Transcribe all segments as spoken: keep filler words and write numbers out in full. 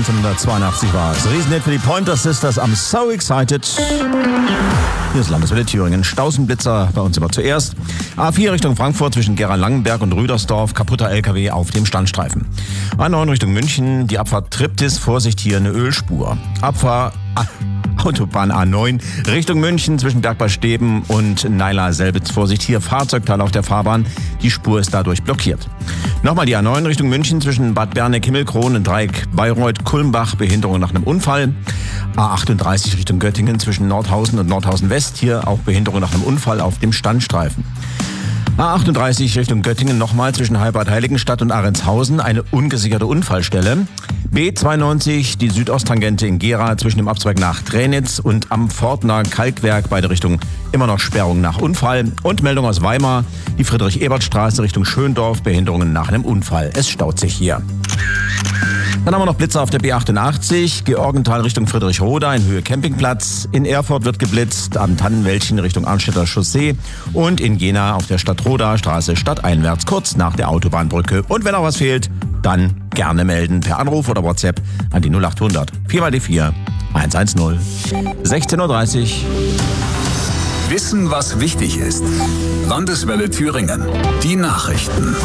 neunzehnhundertzweiundachtzig war es. Riesenhit für die Pointer Sisters, I'm so excited. Hier ist Landeswelle Thüringen. Stausenblitzer bei uns immer zuerst. A vier Richtung Frankfurt zwischen Gera-Langenberg und Rüdersdorf. Kaputter L K W auf dem Standstreifen. A neun Richtung München. Die Abfahrt Triptis. Vorsicht, hier eine Ölspur. Abfahrt Autobahn A neun Richtung München zwischen Berg bei Steben und Naila-Selbitz. Vorsicht, hier Fahrzeugteil auf der Fahrbahn. Die Spur ist dadurch blockiert. Nochmal die A neun Richtung München zwischen Bad Berneck-Himmelkron und Dreieck Bayreuth-Kulmbach. Behinderung nach einem Unfall. A achtunddreißig Richtung Göttingen zwischen Nordhausen und Nordhausen West. Hier auch Behinderung nach einem Unfall auf dem Standstreifen. A achtunddreißig Richtung Göttingen nochmal zwischen Heilbad-Heiligenstadt und Arendshausen eine ungesicherte Unfallstelle. B zweiundneunzig, die Südosttangente in Gera zwischen dem Abzweig nach Tränitz und am Pfortner Kalkwerk, beide Richtungen immer noch Sperrung nach Unfall. Und Meldung aus Weimar, die Friedrich-Ebert-Straße Richtung Schöndorf, Behinderungen nach einem Unfall. Es staut sich hier. Dann haben wir noch Blitzer auf der B achtundachtzig, Georgenthal Richtung Friedrichroda in Höhe Campingplatz. In Erfurt wird geblitzt, am Tannenwäldchen Richtung Arnstädter Chaussee und in Jena auf der Stadtroda Straße stadteinwärts, kurz nach der Autobahnbrücke. Und wenn auch was fehlt, dann gerne melden per Anruf oder WhatsApp an die null achthundert vier mal die vier hundertzehn. sechzehn Uhr dreißig. Wissen, was wichtig ist. Landeswelle Thüringen. Die Nachrichten.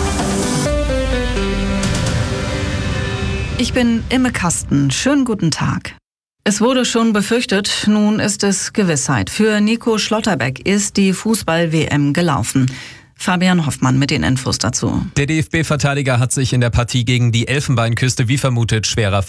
Ich bin Imme Kasten. Schönen guten Tag. Es wurde schon befürchtet, nun ist es Gewissheit. Für Nico Schlotterbeck ist die Fußball-W M gelaufen. Fabian Hoffmann mit den Infos dazu. Der D F B-Verteidiger hat sich in der Partie gegen die Elfenbeinküste wie vermutet schwerer